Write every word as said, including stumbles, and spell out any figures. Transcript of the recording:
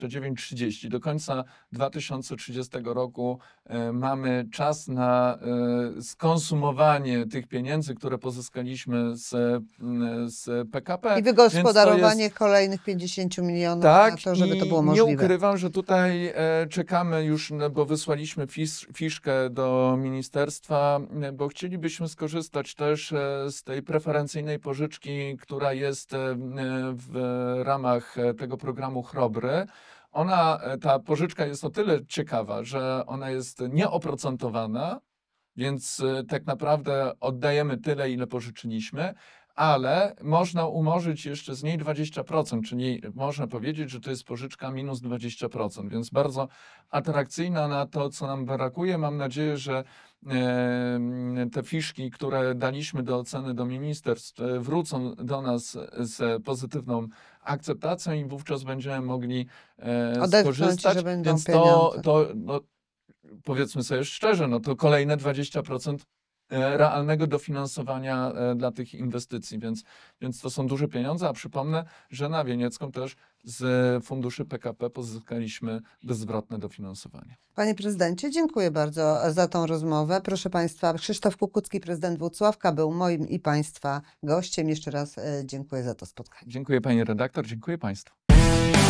to dziewięć trzydzieści. Do końca dwa tysiące trzydziestego roku e, mamy czas na e, skonsumowanie tych pieniędzy, które pozyskaliśmy z, e, z P K P. I wygospodarowanie jest... kolejnych pięćdziesięciu milionów tak, na to, żeby to było nie możliwe. ukrywam, że tutaj e, czekamy już, no, bo wysłaliśmy fisz, fiszkę do ministerstwa, e, bo chcielibyśmy skorzystać też e, z tej preferencyjnej pożyczki, która jest e, w ramach tego programu Chrobry. Ona, ta pożyczka jest o tyle ciekawa, że ona jest nieoprocentowana, więc tak naprawdę oddajemy tyle, ile pożyczyliśmy, ale można umorzyć jeszcze z niej dwadzieścia procent, czyli można powiedzieć, że to jest pożyczka minus dwadzieścia procent, więc bardzo atrakcyjna na to, co nam brakuje. Mam nadzieję, że te fiszki, które daliśmy do oceny do ministerstw, wrócą do nas z pozytywną akceptacją i wówczas będziemy mogli Odetchnąć, skorzystać. że będą Więc to, pieniądze. to no, powiedzmy sobie szczerze, no to kolejne dwadzieścia procent realnego dofinansowania dla tych inwestycji, więc, więc to są duże pieniądze, a przypomnę, że na Wieniecką też z funduszy P K P pozyskaliśmy bezzwrotne dofinansowanie. Panie prezydencie, dziękuję bardzo za tą rozmowę. Proszę Państwa, Krzysztof Kukucki, prezydent Włocławka, był moim i Państwa gościem. Jeszcze raz dziękuję za to spotkanie. Dziękuję Pani redaktor, dziękuję Państwu.